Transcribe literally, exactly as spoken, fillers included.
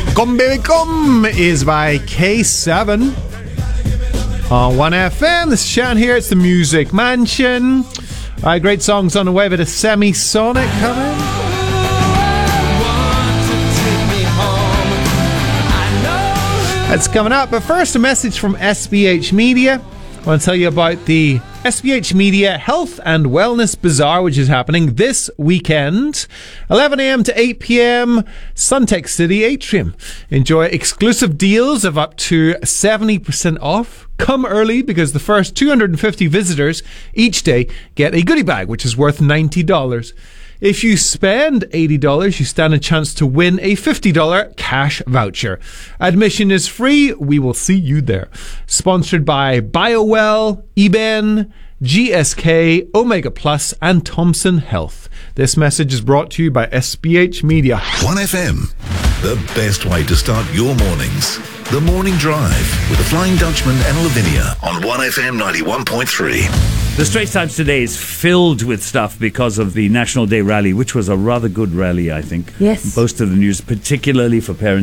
Come Baby Come is by K seven on one F M. This is Shan here. It's the Music Mansion. All right, great songs on the way, but a Semisonic coming. That's coming up. But first, a message from S B H Media. I want to tell you about the S B H Media Health and Wellness Bazaar, which is happening this weekend, eleven a.m. to eight p.m, Suntec City Atrium. Enjoy exclusive deals of up to seventy percent off. Come early because the first two hundred fifty visitors each day get a goodie bag, which is worth ninety dollars. If you spend eighty dollars, you stand a chance to win a fifty dollars cash voucher. Admission is free. We will see you there. Sponsored by BioWell, eBen, G S K, Omega Plus, and Thompson Health. This message is brought to you by S B H Media. one F M, the best way to start your mornings. The Morning Drive with the Flying Dutchman and Lavinia on one F M ninety-one point three. The Straits Times today is filled with stuff because of the National Day rally, which was a rather good rally, I think. Yes. Most of the news, particularly for parents.